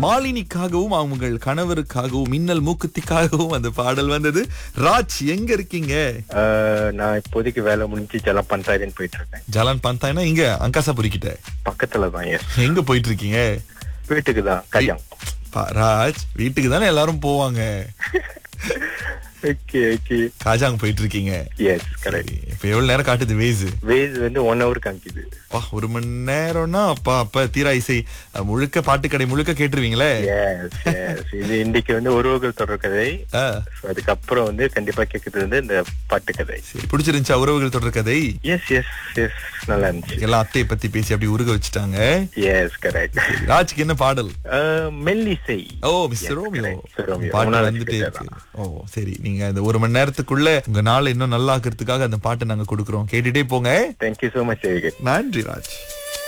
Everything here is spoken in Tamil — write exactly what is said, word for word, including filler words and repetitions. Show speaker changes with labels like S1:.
S1: மாலினிக்காகவும் அவங்கள் கணவருக்காகவும் மின்னல் மூக்குத்திக்காகவும் அந்த பாடல் வந்தது. ராஜ் எங்க இருக்கீங்க?
S2: ஆஹ், நான் இப்போதைக்கு வேலை முடிஞ்சு ஜலம் பந்தாயின்னு போயிட்டு இருக்கேன்.
S1: ஜலான் பந்தாய்னா இங்க அங்காசாபுரி கிட்ட
S2: பக்கத்துல தான். எஸ்,
S1: எங்க போயிட்டு இருக்கீங்க?
S2: வீட்டுக்கு தான். கஜாங்.
S1: பா- ராஜ் வீட்டுக்கு தானே எல்லாரும் போவாங்க.
S2: Okay okay.
S1: காஜாங் போயிட்டு இருக்கீங்க.
S2: S, correct.
S1: இப்ப எவ்வளவு நேரம் காட்டுது வேஸ்?
S2: வேஸ் வந்து ஒன் ஹவர் காமிக்குது.
S1: அப்பா, ஒரு மணி நேரம்னா அப்பா அப்ப தீரா இசை அஹ், முழுக்க பாட்டுக்கடை முழுக்க கேட்டுருவீங்களே.
S2: S S. இது இன்னைக்கு வந்து உறவுகள் தொடர் கதை.
S1: ஆ,
S2: So, அதுக்கப்புறம் வந்து கண்டிப்பா கேக்குறது வந்து இந்த பாட்டு கதை.
S1: சரி, பிடிச்சிருந்துச்சா உறவுகள் தொடர் கதை?
S2: எஸ் எஸ் எஸ், நல்லா இருந்துச்சு.
S1: எல்லாம் அத்தையை பத்தி பேசி அப்படி உருக வச்சுட்டாங்க.
S2: S, correct.
S1: ராஜ்க்கு என்ன பாடல்?
S2: மெல்லிசை.
S1: ஓ, மிஸ்டர் ரோமியோ
S2: மிஸ்டர் ரோமியோ.
S1: பாட்டு
S2: உணர்ச்சி
S1: வந்துட்டே
S2: பெற்றதா.
S1: இருக்கு. ஓ சரி, நீங்க இந்த ஒரு மணி நேரத்துக்குள்ள உங்க நாளை இன்னும் நல்லா ஆக்குறதுக்காக அந்த பாட்டை நாங்க கொடுக்குறோம். கேட்டுட்டே போங்க.
S2: Thank you so much.
S1: நன்றி ராஜ்.